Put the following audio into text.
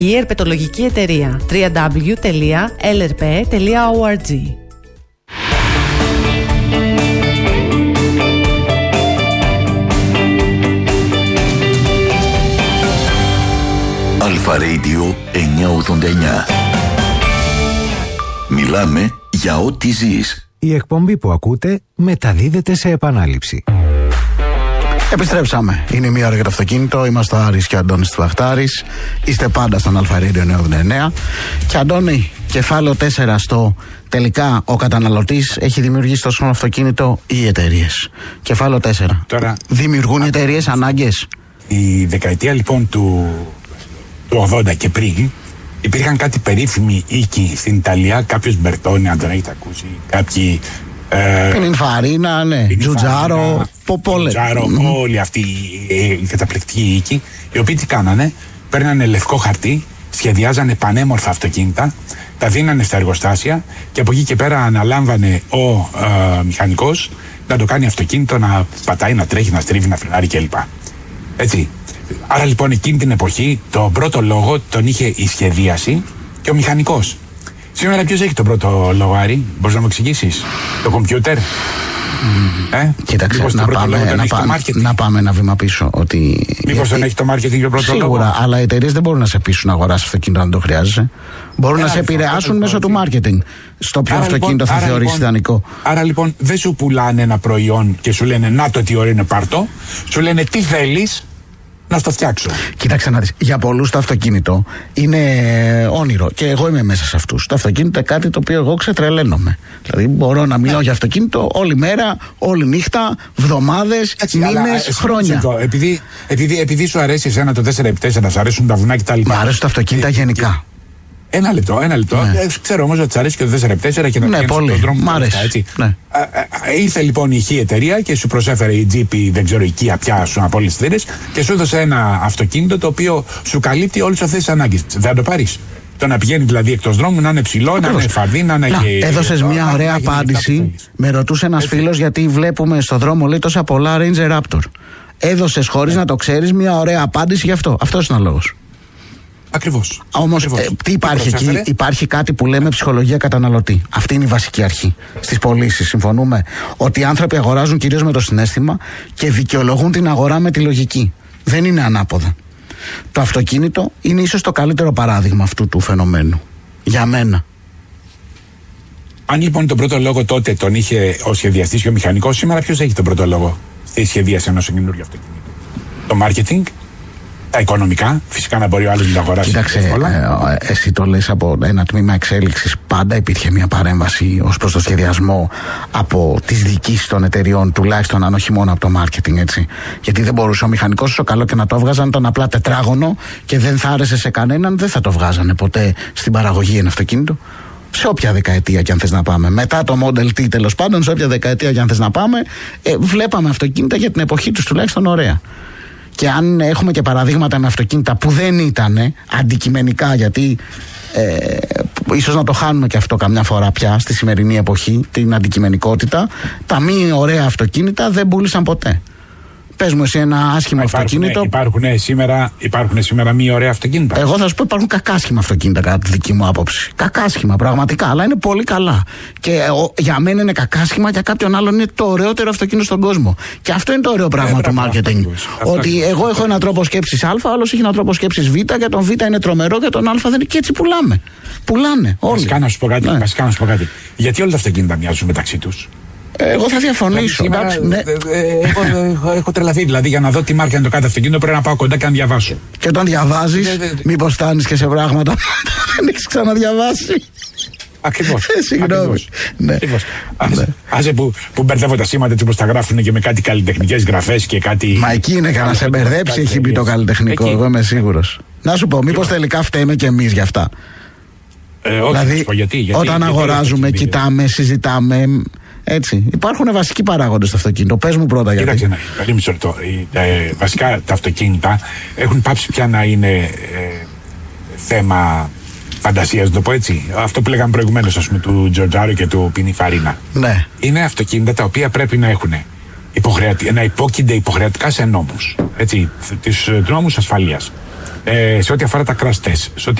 Η ερπετολογική εταιρεία www.lrp.org. Αλφα Radio 989. Μιλάμε για ό,τι ζεις. Η εκπομπή που ακούτε μεταδίδεται σε επανάληψη. Επιστρέψαμε. Είναι μία ώρα για το αυτοκίνητο. Είμαστε ο Άρης και ο Αντώνης Τουαχτάρης. Είστε πάντα στον Αλφα Radio 989. Και Αντώνη, κεφάλαιο 4 στο τελικά ο καταναλωτής έχει δημιουργήσει το σχόλιο αυτοκίνητο ή οι εταιρείες. Κεφάλαιο 4. Τώρα, δημιουργούν οι εταιρείες ανάγκες. Η δεκαετία λοιπόν του 80 και πριν υπήρχαν κάτι περίφημοι οίκοι στην Ιταλία. Κάποιος Μπερτόνι, αν τον έχετε ακούσει, κάποιοι. Πινινφαρίνα, ναι. Τζουτζάρο, Τζουτζάρο, όλοι αυτοί οι καταπληκτικοί οίκοι, οι οποίοι τι κάνανε, παίρνανε λευκό χαρτί, σχεδιάζανε πανέμορφα αυτοκίνητα, τα δίνανε στα εργοστάσια και από εκεί και πέρα αναλάμβανε ο μηχανικός να το κάνει αυτοκίνητο, να πατάει, να τρέχει, να στρίβει, να φρενάρει κλπ. Έτσι. Άρα λοιπόν εκείνη την εποχή τον πρώτο λόγο τον είχε η σχεδίαση και ο μηχανικός. Σήμερα ποιος έχει τον πρώτο λόγο, Άρη, μπορείς να μου εξηγήσεις? Το κομπιούτερ? Κοίταξε, να πάμε ένα βήμα πίσω. Μήπως δεν έχει το marketing και πρώτο λόγο? Σίγουρα, αλλά οι εταιρείες δεν μπορούν να σε πείσουν να αγοράσεις αυτοκίνητο αν το χρειάζεσαι. Μπορούν να σε επηρεάσουν μέσω του marketing. Στο ποιο αυτοκίνητο θα θεωρήσεις ιδανικό. Άρα λοιπόν δεν σου πουλάνε ένα προϊόν και σου λένε να το τι ωραίο είναι, πάρτο. Σου λένε τι θέλεις να στο φτιάξω. Κοίταξε να δεις, για πολλούς το αυτοκίνητο είναι όνειρο και εγώ είμαι μέσα σε αυτούς. Το αυτοκίνητο είναι κάτι το οποίο εγώ ξετρελαίνομαι. Δηλαδή μπορώ να μιλάω για αυτοκίνητο όλη μέρα, όλη νύχτα, βδομάδες, μήνες, χρόνια. Επειδή σου αρέσει εσένα το 4x4, σου αρέσουν τα βουνά κτλ. Μου αρέσουν τα αυτοκίνητα γενικά. Ένα λεπτό. Ναι. Ξέρω όμως ότι της αρέσει και το 4x4 και να ναι, πολύ. Στον δρόμο. Μ' αρέσει. Ναι. Ήρθε λοιπόν η χή εταιρεία και σου προσέφερε η Jeep, δεν ξέρω, η Kia πια σου από όλες τις θύρες και σου έδωσε ένα αυτοκίνητο το οποίο σου καλύπτει όλες αυτές τις ανάγκες. Δεν το πάρεις? Το να πηγαίνει δηλαδή εκτός δρόμου, να είναι ψηλό, να είναι φαρδί, να έχει. Έδωσες μια ωραία απάντηση. Με ρωτούσε ένας φίλος γιατί βλέπουμε στον δρόμο, λέει, τόσα πολλά Ranger Raptor. Έδωσες χωρίς να το ξέρεις μια ωραία απάντηση γι' αυτό. Αυτός είναι ο λόγος. Ακριβώς. Όμως τι υπάρχει εκεί? Υπάρχει κάτι που λέμε ψυχολογία καταναλωτή. Αυτή είναι η βασική αρχή στις πωλήσεις. Συμφωνούμε ότι οι άνθρωποι αγοράζουν κυρίως με το συναίσθημα και δικαιολογούν την αγορά με τη λογική. Δεν είναι ανάποδα. Το αυτοκίνητο είναι ίσως το καλύτερο παράδειγμα αυτού του φαινομένου. Για μένα. Αν λοιπόν τον πρώτο λόγο τότε τον είχε ο σχεδιαστής και ο μηχανικός, σήμερα ποιος έχει τον πρώτο λόγο στη σχεδίαση ενός καινούριου αυτοκίνητου? Το marketing, τα οικονομικά, φυσικά να μπορεί ο άλλος να τα αγοράσει. Κοίταξε, εσύ το λες από ένα τμήμα εξέλιξης. Πάντα υπήρχε μια παρέμβαση ως προς το σχεδιασμό από τις διοικήσεις των εταιριών, τουλάχιστον αν όχι μόνο από το marketing, έτσι. Γιατί δεν μπορούσε ο μηχανικός, όσο καλό και να το έβγαζαν, ήταν απλά τετράγωνο και δεν θα άρεσε σε κανέναν, δεν θα το βγάζανε ποτέ στην παραγωγή ένα αυτοκίνητο. Σε όποια δεκαετία κι αν θες να πάμε. Μετά το Model T, τέλος πάντων, σε όποια δεκαετία κι αν θες να πάμε, βλέπαμε αυτοκίνητα για την εποχή τους τουλάχιστον ωραία. Και αν έχουμε και παραδείγματα με αυτοκίνητα που δεν ήταν αντικειμενικά, γιατί ίσως να το χάνουμε και αυτό καμιά φορά πια στη σημερινή εποχή, την αντικειμενικότητα, τα μη ωραία αυτοκίνητα δεν πούλησαν ποτέ. Πες μου εσύ ένα άσχημο αυτοκίνητο. Υπάρχουν σήμερα μη ωραία αυτοκίνητα. Εγώ θα σου πω, υπάρχουν κακάσχημα αυτοκίνητα κατά τη δική μου άποψη. Κακάσχημα, πραγματικά, αλλά είναι πολύ καλά. Και για μένα είναι κακάσχημα, για κάποιον άλλον είναι το ωραιότερο αυτοκίνητο στον κόσμο. Και αυτό είναι το ωραίο πράγμα του marketing. Ότι εγώ έχω έναν τρόπο σκέψης Α, ο άλλος έχει έναν τρόπο σκέψης Β, και τον Β είναι τρομερό και τον Α δεν είναι. Και έτσι πουλάμε. Πουλάνε όλοι. Βασικά να σου πω κάτι. Γιατί όλα τα αυτοκίνητα μοιάζουν μεταξύ τους? Εγώ θα διαφωνήσω. Εγώ έχω τρελαθεί. Δηλαδή, για να δω τι μάρκα είναι το κάθε αυτοκίνητο, πρέπει να πάω κοντά και να διαβάσω. Και όταν διαβάζεις, μήπως φτάνεις και σε πράγματα που δεν έχεις ξαναδιαβάσει? Ακριβώς. Συγγνώμη. Άσε που μπερδεύω τα σήματα έτσι όπως τα γράφουν και με κάτι καλλιτεχνικές γραφές και κάτι. Μα εκεί είναι για να σε μπερδέψει, έχει μπει το καλλιτεχνικό. Εγώ είμαι σίγουρος. Να σου πω, μήπως τελικά φταίμε κι εμείς γι' αυτά? Δηλαδή, όταν αγοράζουμε, κοιτάμε, συζητάμε. Έτσι. Υπάρχουν βασικοί παράγοντες στο αυτοκίνητο. Πες μου πρώτα γιατί. Κοίταξε, καλή μισό λεπτό. Βασικά τα αυτοκίνητα έχουν πάψει πια να είναι θέμα φαντασίας, να το πω έτσι. Αυτό που λέγαμε προηγουμένως, ας πούμε, του Τζορτζάρο και του Πινιφαρίνα. Ναι. Είναι αυτοκίνητα τα οποία πρέπει να έχουν να υπόκεινται υποχρεωτικά σε νόμους. Έτσι, τους νόμους ασφαλείας. Σε ό,τι αφορά τα crash test, σε ό,τι